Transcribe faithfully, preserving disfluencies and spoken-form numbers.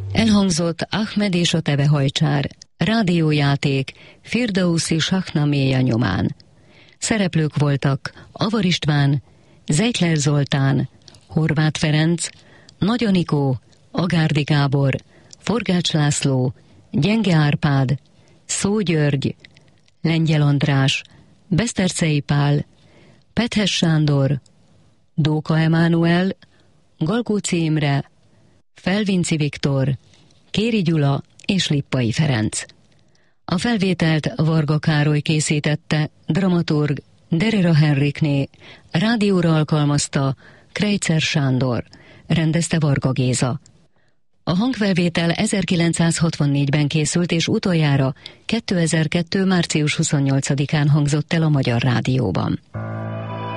Elhangzott Ahmed és a Tebehajcsár, rádiójáték Firdausi Sahnaméja nyomán. Szereplők voltak Avar István, Zeitler Zoltán, Horváth Ferenc, Nagy Anikó, Agárdi Gábor, Forgács László, Gyenge Árpád, Szó György, Lengyel András, Beszterczei Pál, Pethes Sándor, Dóka Emánuel, Galgóci Imre, Felvinci Viktor, Kéri Gyula és Lippai Ferenc. A felvételt Varga Károly készítette, dramaturg Derera Henrikné, rádióra alkalmazta Krejcer Sándor, rendezte Varga Géza. A hangfelvétel ezerkilencszázhatvannégyben készült, és utoljára kétezer-kettő. március huszonnyolcadikán hangzott el a Magyar Rádióban.